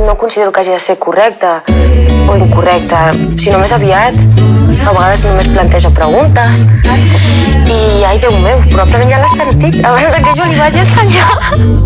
no considero que hagi de ser correcta o incorrecta, sinó més aviat a vegades només planteja preguntes i, ai, Déu meu, probablement ja l'ha sentit abans que jo li vagi ensenyar.